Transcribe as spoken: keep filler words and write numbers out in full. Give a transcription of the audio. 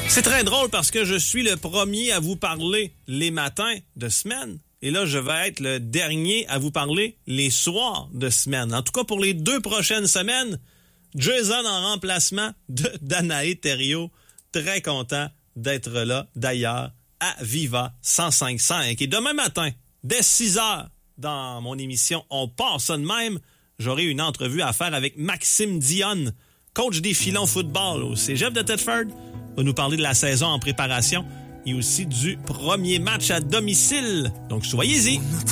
C'est très drôle parce que je suis le premier à vous parler les matins de semaine. Et là, je vais être le dernier à vous parler les soirs de semaine. En tout cas, pour les deux prochaines semaines, Jason en remplacement de Danae Thériault. Très content d'être là, d'ailleurs, à Viva cent cinq virgule cinq. Et demain matin, dès six heures, dans mon émission On part ça de même, j'aurai une entrevue à faire avec Maxime Dionne, coach des filons football au cégep de Thetford. Il va nous parler de la saison en préparation et aussi du premier match à domicile. Donc, soyez-y!